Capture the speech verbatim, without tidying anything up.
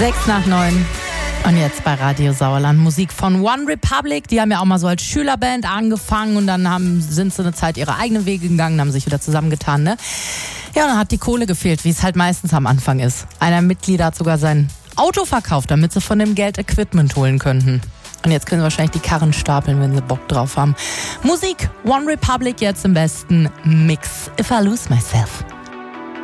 Sechs nach neun. Und jetzt bei Radio Sauerland Musik von One Republic. Die haben ja auch mal so als Schülerband angefangen und dann haben, sind sie eine Zeit ihre eigenen Wege gegangen, haben sich wieder zusammengetan, ne? Ja, und dann hat die Kohle gefehlt, wie es halt meistens am Anfang ist. Einer der Mitglieder hat sogar sein Auto verkauft, damit sie von dem Geld Equipment holen könnten. Und jetzt können sie wahrscheinlich die Karren stapeln, wenn sie Bock drauf haben. Musik, One Republic jetzt im besten Mix. If I Lose Myself.